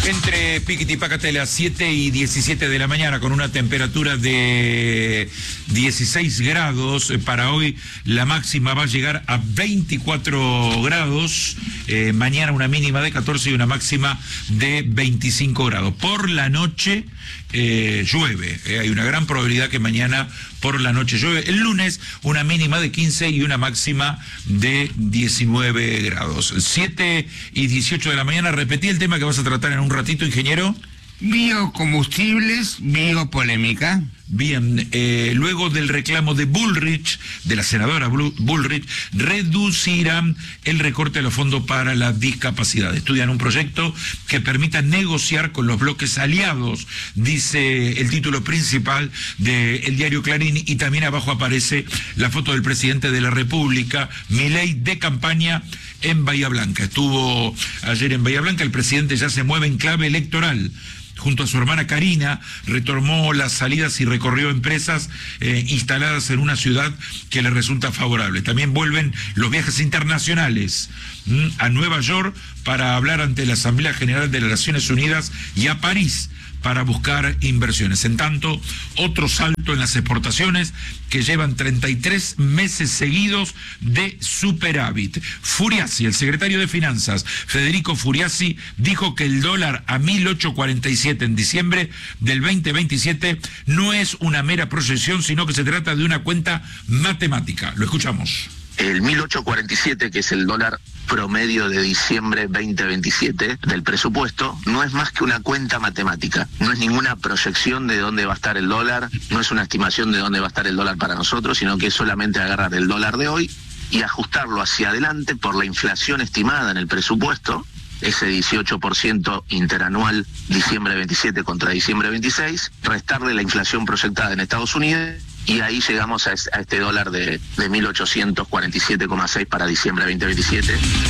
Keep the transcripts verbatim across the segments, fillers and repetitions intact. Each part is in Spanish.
Entre Piquiti y Pacatela, siete y diecisiete de la mañana, con una temperatura de dieciséis grados. Para hoy la máxima va a llegar a veinticuatro grados. Eh, mañana una mínima de catorce y una máxima de veinticinco grados. Por la noche eh, llueve. Eh, hay una gran probabilidad que mañana por la noche llueve. El lunes una mínima de quince y una máxima de diecinueve grados. siete y dieciocho de la mañana. Repetí el tema que vas a tratar en un ratito, ingeniero. Biocombustibles, biopolémica. Bien, eh, luego del reclamo de Bullrich, de la senadora Bullrich, reducirán el recorte de los fondos para la discapacidad. Estudian un proyecto que permita negociar con los bloques aliados, dice el título principal del diario Clarín, y también abajo aparece la foto del presidente de la República, Milei, de campaña en Bahía Blanca. Estuvo ayer en Bahía Blanca, el presidente ya se mueve en clave electoral. Junto a su hermana Karina, retomó las salidas y recorrió empresas eh, instaladas en una ciudad que le resulta favorable. También vuelven los viajes internacionales ¿m? a Nueva York para hablar ante la Asamblea General de las Naciones Unidas y a París para buscar inversiones. En tanto, otro salto en las exportaciones que llevan treinta y tres meses seguidos de superávit. Furiasi, el secretario de Finanzas, Federico Furiasi, dijo que el dólar a mil ochocientos cuarenta y siete en diciembre del veinte veintisiete no es una mera proyección, sino que se trata de una cuenta matemática. Lo escuchamos. El mil ochocientos cuarenta y siete, que es el dólar promedio de diciembre veinte veintisiete del presupuesto, no es más que una cuenta matemática. No es ninguna proyección de dónde va a estar el dólar, no es una estimación de dónde va a estar el dólar para nosotros, sino que es solamente agarrar el dólar de hoy y ajustarlo hacia adelante por la inflación estimada en el presupuesto, ese dieciocho por ciento interanual diciembre veintisiete contra diciembre veintiséis, restarle la inflación proyectada en Estados Unidos, y ahí llegamos a, es, a este dólar de, de mil ochocientos cuarenta y siete coma seis para diciembre veinte veintisiete.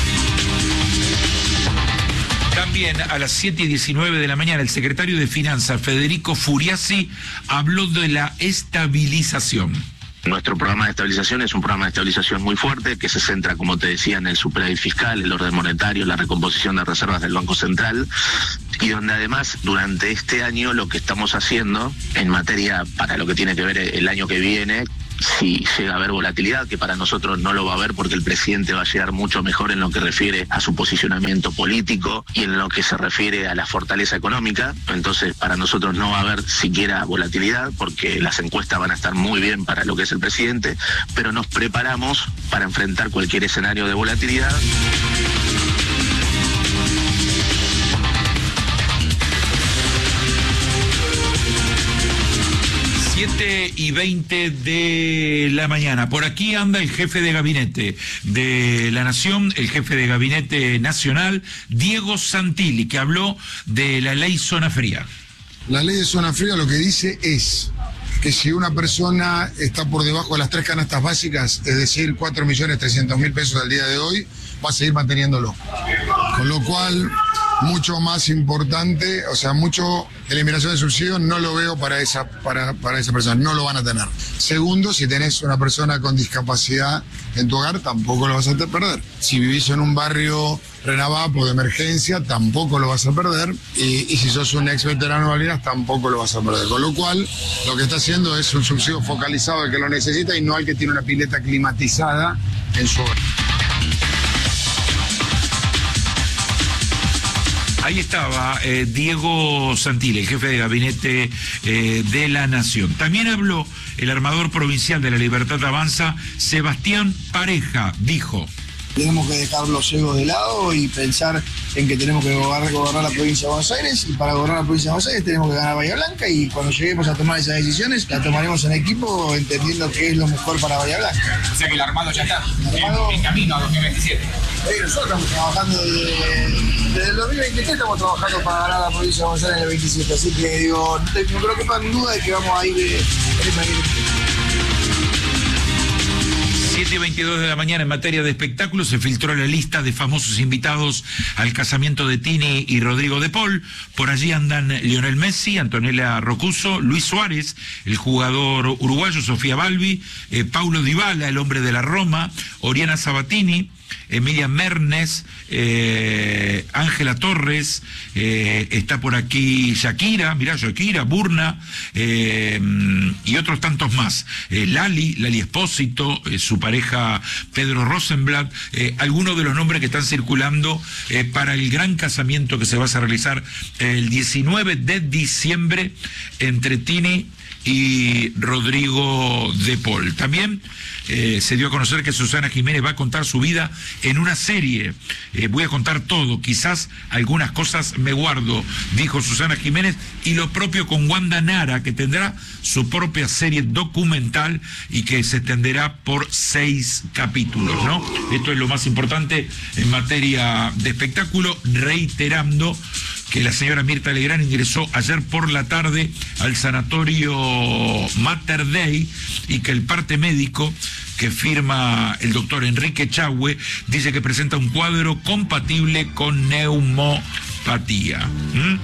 También a las siete y diecinueve de la mañana, el secretario de Finanzas, Federico Furiasi, habló de la estabilización. Nuestro programa de estabilización es un programa de estabilización muy fuerte que se centra, como te decía, en el superávit fiscal, el orden monetario, la recomposición de reservas del Banco Central, y donde además durante este año lo que estamos haciendo en materia para lo que tiene que ver el año que viene, si llega a haber volatilidad, que para nosotros no lo va a haber porque el presidente va a llegar mucho mejor en lo que refiere a su posicionamiento político y en lo que se refiere a la fortaleza económica. Entonces para nosotros no va a haber siquiera volatilidad porque las encuestas van a estar muy bien para lo que es el presidente, pero nos preparamos para enfrentar cualquier escenario de volatilidad. siete y veinte de la mañana. Por aquí anda el jefe de gabinete de la Nación, el jefe de gabinete nacional, Diego Santilli, que habló de la ley zona fría. La ley de zona fría lo que dice es que si una persona está por debajo de las tres canastas básicas, es decir, cuatro millones trescientos mil pesos al día de hoy, va a seguir manteniéndolo. Con lo cual, mucho más importante, o sea, mucho eliminación de subsidios no lo veo para esa, para, para esa persona, no lo van a tener. Segundo, si tenés una persona con discapacidad en tu hogar, tampoco lo vas a perder. Si vivís en un barrio Renavapo de emergencia, tampoco lo vas a perder. Y, y si sos un ex veterano de Malvinas, tampoco lo vas a perder. Con lo cual, lo que está haciendo es un subsidio focalizado al que lo necesita y no al que tiene una pileta climatizada en su hogar. Ahí estaba eh, Diego Santilli, el jefe de gabinete eh, de la Nación. También habló el armador provincial de la Libertad Avanza, Sebastián Pareja, dijo: tenemos que dejar los egos de lado y pensar en que tenemos que gobernar, gobernar la provincia de Buenos Aires, y para gobernar la provincia de Buenos Aires tenemos que ganar Bahía Blanca, y cuando lleguemos a tomar esas decisiones las tomaremos en equipo entendiendo qué es lo mejor para Bahía Blanca. O sea que el armado ya está armado, en, en camino a dos mil veintisiete. Sí, nosotros estamos trabajando desde, desde el dos mil veintitrés, estamos trabajando para ganar la provincia de Buenos Aires en el veintisiete, así que digo, no, te, no creo que pongan duda de que vamos a ir de, de, siete y veintidós de la mañana. En materia de espectáculos, se filtró la lista de famosos invitados al casamiento de Tini y Rodrigo de Paul. Por allí andan Lionel Messi, Antonella Roccuzzo, Luis Suárez, el jugador uruguayo, Sofía Balbi, eh, Paulo Dybala, el hombre de la Roma, Oriana Sabatini, Emilia Mernes, eh, Ángela Torres, eh, está por aquí Shakira, mirá Shakira, Burna, eh, y otros tantos más. Eh, Lali, Lali Espósito, eh, su pareja Pedro Rosenblatt, eh, algunos de los nombres que están circulando eh, para el gran casamiento que se va a realizar el diecinueve de diciembre entre Tini y Rodrigo de Paul. También eh, se dio a conocer que Susana Jiménez va a contar su vida en una serie. Eh, voy a contar todo, quizás algunas cosas me guardo, dijo Susana Jiménez, y lo propio con Wanda Nara, que tendrá su propia serie documental y que se extenderá por seis capítulos, ¿no? Esto es lo más importante en materia de espectáculo, reiterando que la señora Mirta Legrand ingresó ayer por la tarde al sanatorio Mater Dei y que el parte médico que firma el doctor Enrique Chahue dice que presenta un cuadro compatible con neumopatía. ¿Mm?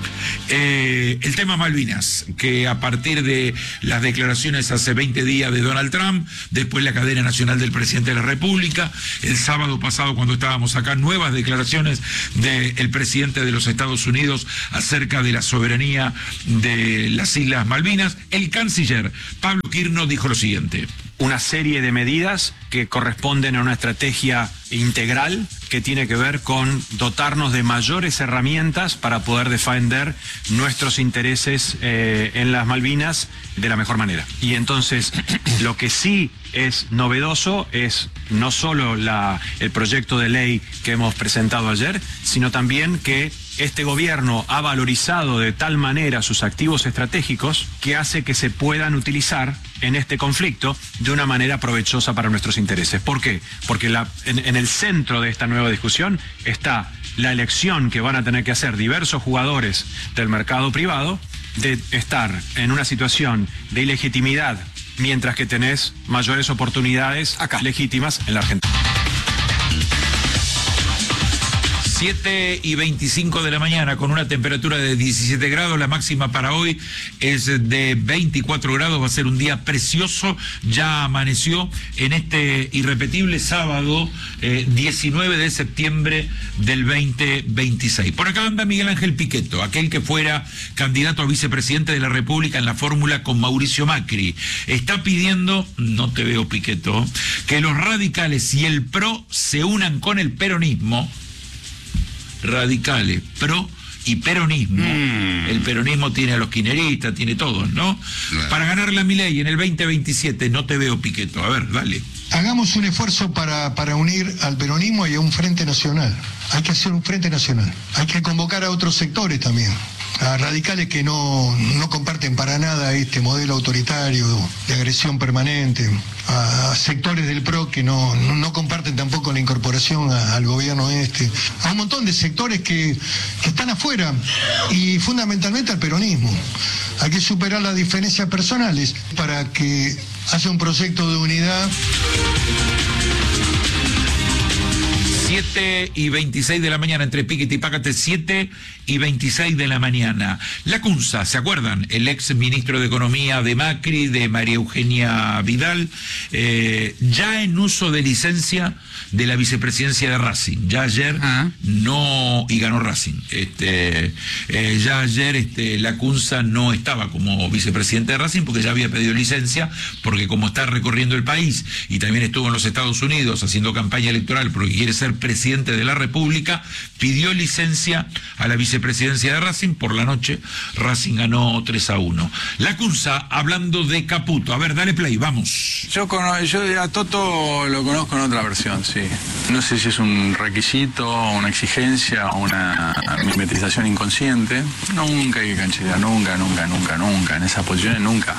Eh, el tema Malvinas, que a partir de las declaraciones hace veinte días de Donald Trump, después la cadena nacional del presidente de la República, el sábado pasado cuando estábamos acá, nuevas declaraciones del presidente de los Estados Unidos acerca de la soberanía de las Islas Malvinas, el canciller Pablo Quirno dijo lo siguiente. Una serie de medidas que corresponden a una estrategia integral que tiene que ver con dotarnos de mayores herramientas para poder defender nuestros intereses eh, en las Malvinas de la mejor manera. Y entonces, lo que sí es novedoso es no solo la, el proyecto de ley que hemos presentado ayer, sino también que este gobierno ha valorizado de tal manera sus activos estratégicos que hace que se puedan utilizar en este conflicto de una manera provechosa para nuestros intereses. ¿Por qué? Porque la, en, en el centro de esta nueva discusión está la elección que van a tener que hacer diversos jugadores del mercado privado de estar en una situación de ilegitimidad mientras que tenés mayores oportunidades acá legítimas en la Argentina. siete y veinticinco de la mañana con una temperatura de diecisiete grados, la máxima para hoy es de veinticuatro grados, va a ser un día precioso, ya amaneció en este irrepetible sábado eh, diecinueve de septiembre del veinte veintiséis. Por acá anda Miguel Ángel Pichetto, aquel que fuera candidato a vicepresidente de la República en la fórmula con Mauricio Macri. Está pidiendo, no te veo Pichetto, que los radicales y el PRO se unan con el peronismo. Radicales, PRO y peronismo. Mm. El peronismo tiene a los kirchneristas, tiene todos, ¿no? Claro. Para ganar la Milei en el veinte veintisiete, no te veo Pichetto. A ver, dale. Hagamos un esfuerzo para, para unir al peronismo y a un frente nacional. Hay que hacer un frente nacional. Hay que convocar a otros sectores también. A radicales que no, no comparten para nada este modelo autoritario de agresión permanente, a sectores del PRO que no, no, no comparten tampoco la incorporación a, al gobierno este, a un montón de sectores que, que están afuera y fundamentalmente al peronismo. Hay que superar las diferencias personales para que haya un proyecto de unidad. siete y veintiséis de la mañana, entre Piquete y Pácate, siete y veintiséis de la mañana. La Cunza, ¿se acuerdan? El ex ministro de Economía de Macri, de María Eugenia Vidal, eh, ya en uso de licencia de la vicepresidencia de Racing. Ya ayer ah. no, y ganó Racing. Este, eh, ya ayer este, la Cunza no estaba como vicepresidente de Racing porque ya había pedido licencia, porque como está recorriendo el país y también estuvo en los Estados Unidos haciendo campaña electoral porque quiere ser presidente de la República, pidió licencia a la vicepresidencia de Racing. Por la noche Racing ganó tres a uno. La Cunza, hablando de Caputo. A ver, dale play, vamos. Yo, yo a Toto lo conozco en otra versión, sí. No sé si es un requisito, una exigencia o una mimetización inconsciente. Nunca hay que cancherear, nunca, nunca, nunca, nunca. En esas posiciones nunca.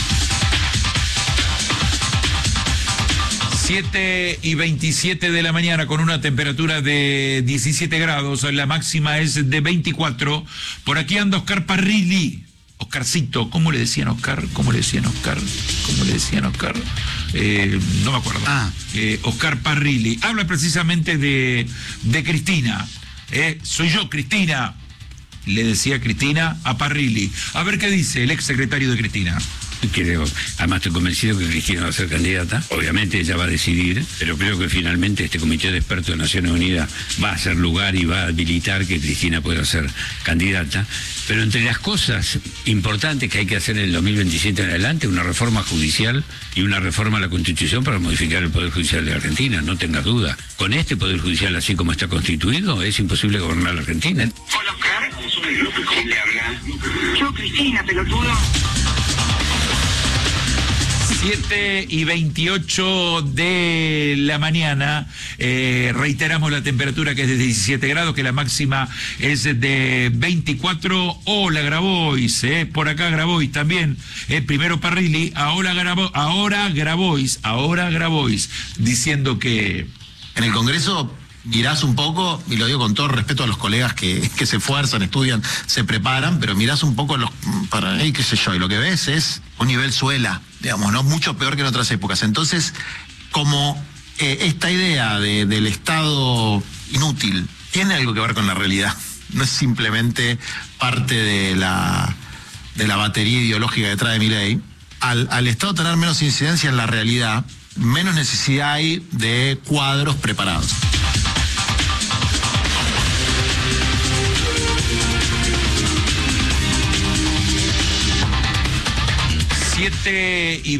siete y veintisiete de la mañana con una temperatura de diecisiete grados, la máxima es de veinticuatro. Por aquí anda Oscar Parrilli. Oscarcito, ¿cómo le decían Oscar? ¿Cómo le decían Oscar? ¿Cómo le decían Oscar? Eh, no me acuerdo. Ah. Eh, Oscar Parrilli. Habla precisamente de, de Cristina. Eh, soy yo, Cristina. Le decía Cristina a Parrilli. A ver qué dice el ex secretario de Cristina. Creo, además estoy convencido que Cristina va a ser candidata. Obviamente ella va a decidir, pero creo que finalmente este comité de expertos de Naciones Unidas va a hacer lugar y va a habilitar que Cristina pueda ser candidata. Pero entre las cosas importantes que hay que hacer en el dos mil veintisiete en adelante, una reforma judicial y una reforma a la Constitución para modificar el Poder Judicial de Argentina, no tengas duda. Con este Poder Judicial así como está constituido, es imposible gobernar la Argentina. Hola, Oscar. ¿Quién le habla? Yo, Cristina, pelotudo. siete y veintiocho de la mañana, eh, reiteramos la temperatura que es de diecisiete grados, que la máxima es de veinticuatro. Hola Grabois, eh, por acá Grabois también, eh, primero Parrilli, ahora Grabois, ahora Grabois, ahora Grabois, diciendo que... En el Congreso mirás un poco, y lo digo con todo respeto a los colegas que, que se esfuerzan, estudian, se preparan, pero mirás un poco los para, eh, qué sé yo, y lo que ves es un nivel suela, digamos, no mucho peor que en otras épocas. Entonces, como eh, esta idea de, del Estado inútil tiene algo que ver con la realidad, no es simplemente parte de la, de la batería ideológica detrás de Milei, al, al Estado tener menos incidencia en la realidad, menos necesidad hay de cuadros preparados. siete y